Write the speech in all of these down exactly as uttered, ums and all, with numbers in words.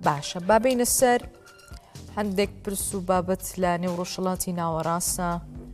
باشە بابینە سەر هەندێک پرس و بابەت لە نێوڕۆژهڵاتی ناوەڕاستە.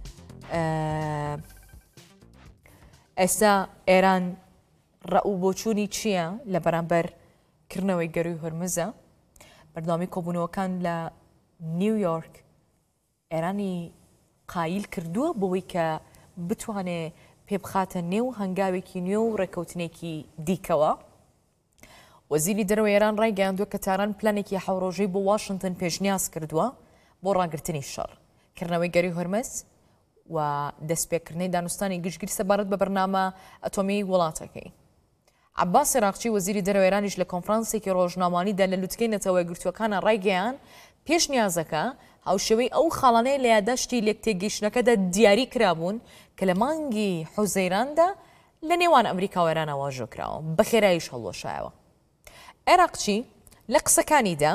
ئێستا ئێران ڕەؤ بۆچوونی چییە لە بەرامبەر کردنەوەی گەروی هۆرمزە؟ بەردەوامی کۆبوونەوەکان لە نیویۆرک ئێرانی قایل کردووە بۆی کە بتوانێ پێبخاتە نێو هەنگاوێکی نوێ و ڕێکەوتنێکی دیکەوە. وەزیری دەرەوەی ئێران ڕایگەیاندووە کە تاران پلانێکی حەوڕۆژەی بۆ واشنگتن پێشنیاز کردووە بۆ ڕاگررتنی شەڕ کردنەوەی گەری هۆرمز و دەستپێکردنەی دانوستانی گشتگیر سەبارەت بە بەرنامە ئەتۆمی وڵاتەکەی. عەباس عێراقچی وەزیری دەرەوەی ئێرانیش لە کۆنفرانسێکی ڕۆژنامانیدا لە لوتکەی نەتەوە یەکگرتووەکانە ڕایگەیان پێشنیازەکە هاوشێوەی ئەو خاڵانەیە لە یادداشتی لێکتێگەیشتنەکەدا دیاری کرابوون کە لە مانگی حوزەیراندا لە نێوان ئەمریکا و ئێران واژۆکراوە بە خێراییش هەڵوەشایەوە. عێراقچی لە قسەکانیدا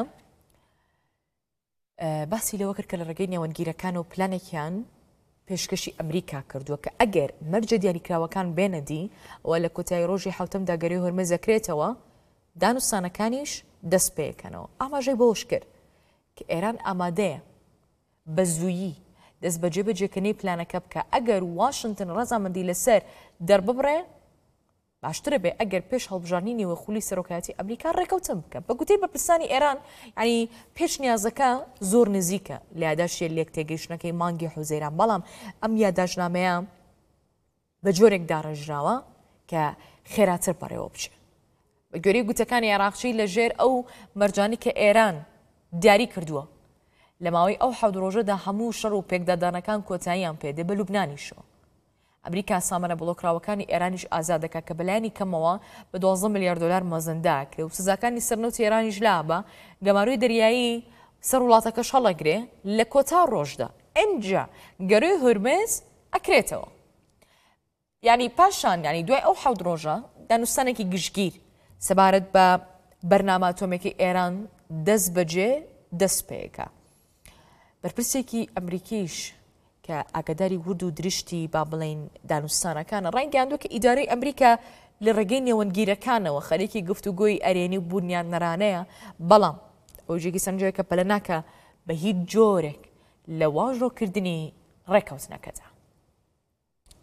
باسی لەوە کرد کە لە ڕێگەی نێوەندگیرەکان و پلانێکیان پێشکەشی ئەمریکا کردووە کە ئەگەر مەرجە دیاریکراوەکان بێنەدی ئەوە لە کۆتایی ڕۆژی حوتەمدا گەری هۆرمز دەکرێتەوە دانوستانەکانیش دەست پێکەنەوە. ئاماژەی بۆش کرد کە ئێران ئامادەیە بە زوویی دەست بەجێ بەجێکردنەی پلانەکە بکە ئەگەر واشنگتن ڕەزامەندی لەسەر دەرببڕێ باشترە بێ ئەگەر پێش هەڵبژارنی نێوەخولی سەرۆکایەتی ئەمریکا ڕێکەوتن بکە. بە گوتەی بەرپرسانی ئێران ینی پێشنیازەکە زۆر نزیکە لە یادداشتێک لێک تێگەیشتنەکەی مانگی حوزەیران، بەڵام ئەم یادداشتنامەیە بە جۆرێک داڕێژراوە کە خێراتر پەڕێوە بچێت. بە گوێرەی گوتەکانی عێراقچی لە ژێر ئەو مەرجانی کە ئێران دیاری کردووە لە ماوەی ئەو حەوت ڕۆژەدا هەموو شەڕ و پێکدادانەکان کۆتاییان پێدێ بە لوبنانیشەوە. ئەمریکا سامانە بڵۆکراوەکانی ئێرانیش ئازاد دەکات کە بەلایانی کەمەوە بە دوازدە ملیار دۆلار مەزەندا کرێ و سزاکانی سەرنەوتی ئێرانیش لابە گەماروی دەریایی سەر وڵاتەکەش هەڵەگرێ لە کۆتا ڕۆژدا. ئەنجا گەروی هۆرمز ئەکرێتەوە. ینی پاشان ینی دوای ئەو حەوت ڕۆژە دانوستانێکی گشتگیر سەبارەت بە بەرنامە ئەتۆمێکی ئێران دەست بەجێ دەست پێیەکە. بەرپرسێکی ئەمریکیش کە ئاگاداری ورد و درشتی با بڵێن دانوستانەکانە ڕایگەیاندووە کە ئیدارەی ئەمریکا لە ڕێگەی نێوەندگیرەکانەوە خەریکی گفتوگۆی ئەرێنی و بوونیان نەرانەیە، بەڵام ئەوژێکی سەرنجەوە کە پەلە ناکە بە هیچ جۆرێک لە واژۆکردنی ڕێکەوتنەکەدا.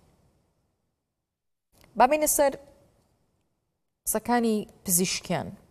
بابینە سەر قسەکانی پزیشکیان